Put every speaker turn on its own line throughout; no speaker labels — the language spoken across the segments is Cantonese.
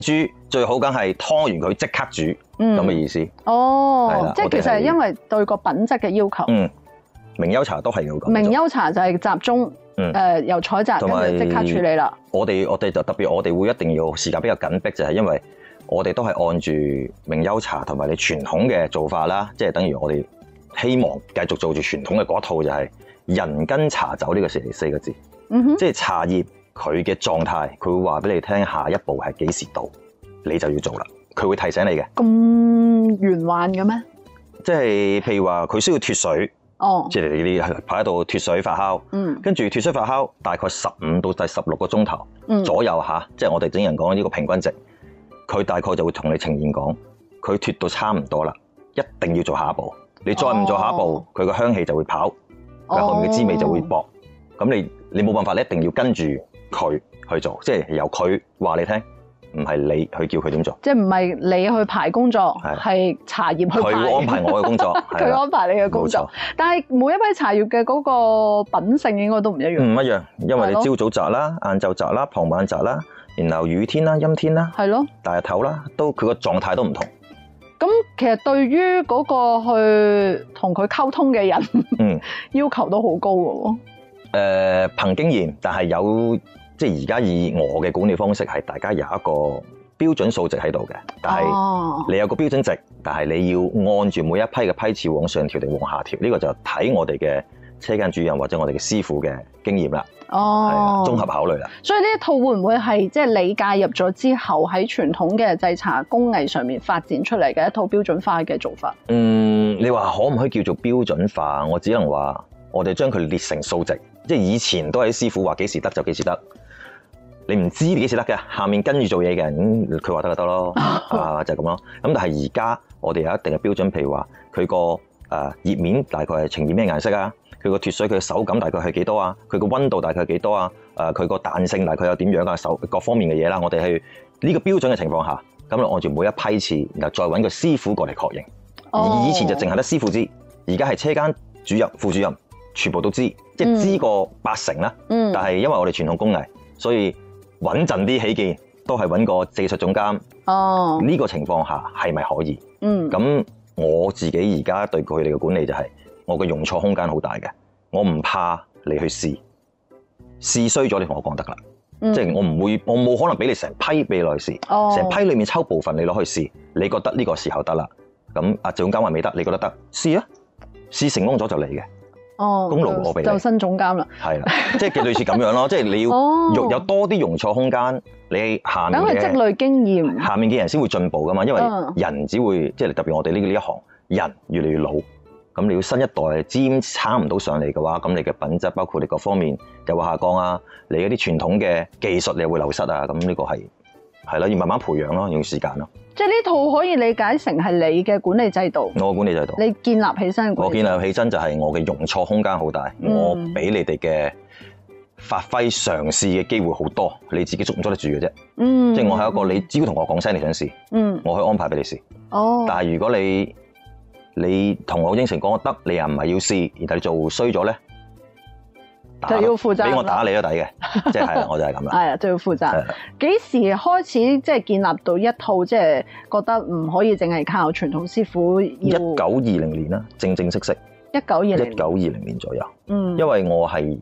豬最好梗係劏完佢即刻煮咁嘅意思。
哦，即係其實係因為對個品質嘅要求。
明優茶都係要咁。
明優茶就係集中由採摘跟住即刻處理啦。我哋
就特別，我哋會一定要時間比較緊迫，就係因為我哋都係按住明優茶同埋你傳統嘅做法啦，即係等於我哋希望繼續做住傳統嘅嗰套，就係人跟茶走呢個四個字。即係茶葉佢嘅狀態，佢會話俾你聽下一步係幾時到，你就要做啦。佢會提醒你嘅。咁
玄幻嘅咩？
即係譬如話佢需要脫水，即係你擺喺度脫水發酵，跟住脫水發酵大概15到第16個鐘頭左右嚇，即係我哋整人講呢個平均值，佢大概就會同你呈現講，佢脫到差唔多啦，一定要做下一步。你再唔做下一步，佢個香氣就會跑，佢後面嘅滋味就會薄。咁你冇辦法，你一定要跟住佢去做，即係由佢話你聽，唔係你去叫佢點做。即係唔係你去排工作，係茶葉去排。佢安排我嘅工作，佢安排你嘅工作。但係每一批茶葉嘅嗰個品性應該都唔一樣。唔一樣，因為你朝早摘啦、晏晝摘啦、傍晚摘啦，然後雨天啦、陰天啦，係咯，大日頭啦，都佢個狀態都唔同。咁其實對於嗰個去同佢溝通嘅人，要求都好高嘅喎。憑經驗，但係有即係而家以我嘅管理方式係大家有一個標準數值喺度嘅，但係你有個標準值，但係你要按住每一批嘅批次往上調定往下調，呢個就睇我哋嘅車間主任或者我哋嘅師傅嘅經驗啦。係啊，綜合考慮啦。所以呢一套會唔會係即係你介入咗之後喺傳統嘅製茶工藝上面發展出嚟嘅一套標準化嘅做法？你話可唔可以叫做標準化？我只能話我哋將佢列成數值。即係以前都係啲師傅話幾時得就幾時得，你唔知你幾時得嘅，下面跟住做嘢嘅人，佢話得就得咯，就係咁咯。咁但係而家我哋有一定嘅標準，譬如話佢個葉面大概係呈現咩顏色啊，佢個脫水佢嘅手感大概係幾多啊，佢個溫度大概係幾多啊，佢個彈性大概有點樣啊，手各方面嘅嘢啦，我哋係呢個標準嘅情況下，咁就按住每一批次，然後再揾個師傅過嚟確認。而以前就淨係得師傅知，而家係車間主任、副主任。全部都知，即係知過80%啦。但係因為我哋傳統工藝，所以穩陣啲起見，都係揾個技術總監。呢個情況下係咪可以？咁我自己而家對佢哋嘅管理就係，我嘅容錯空間好大嘅，我唔怕你去試衰咗，你同我講得啦。即係我冇可能俾你成批俾你落去試，成批裡面抽部分你攞去試，你覺得呢個時候得啦。咁阿總監話未得，你覺得得，試啊，試成功咗就嚟嘅。功勞我俾你，就新總監啦。係啦，即係類似咁樣咯，即係你要有多啲容錯空間，你下面嘅等佢積累經驗，下面嘅人先會進步噶嘛。因為人只會即係特別我哋呢一行人越嚟越老，咁你要新一代尖撐唔到上嚟嘅話，咁你嘅品質包括你各方面又會下降啊，你嗰啲傳統嘅技術你又會流失啊，咁呢個係啦，要慢慢培養咯，用時間咯。即係呢套可以理解成係你嘅管理制度。我嘅管理制度。你建立起身嘅管理制度。我建立起身就係我嘅容錯空間好大，我俾你哋嘅發揮嘗試嘅機會好多，你自己捉唔捉得住嘅啫。即係我係一個你只要同我講聲你想試，我可以安排俾你試。但係如果你同我應承講得，你又唔係要試，然後你做衰咗咧，就要負責，俾我打你都抵嘅，即係我就係咁啦。係啊，就要負責。幾時開始即係建立到一套即係覺得唔可以淨係靠傳統師傅要？1920年啦，正式。1920年左右。因為我係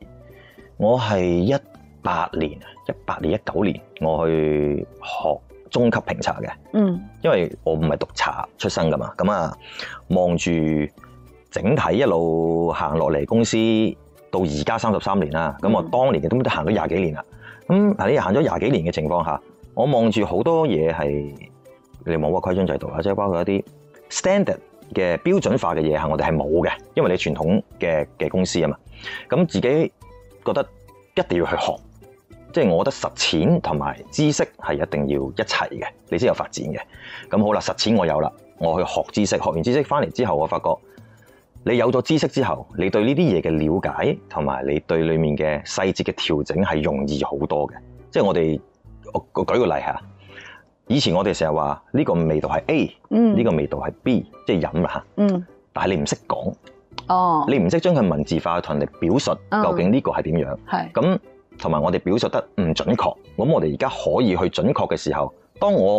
18年、19年我去學中級評茶嘅。因為我唔係讀茶出身噶嘛，咁啊望住整體一路行落嚟公司。到而家33年啦，咁我當年嘅都行咗20幾年啦。咁你行咗20幾年嘅情況下，我望住好多嘢係你冇個規章制度啊，即係包括一啲 standard 嘅標準化嘅嘢，我哋係冇嘅，因為你傳統嘅公司啊嘛。咁自己覺得一定要去學，即係我覺得實踐同埋知識係一定要一齊嘅，你先有發展嘅。咁好啦，實踐我有啦，我去學知識，學完知識翻嚟之後，我發覺。你有咗知識之後，你對呢啲嘢嘅了解同埋你對裡面嘅細節嘅調整係容易好多嘅。即係我舉個例嚇，以前我哋成日話呢個味道係 A，呢個味道係 B， 即係飲啦嚇。但係你唔識講，你唔識將佢文字化同人哋表述究竟呢個係點樣。咁同埋我哋表述得唔準確，咁我哋而家可以去準確嘅時候， 當我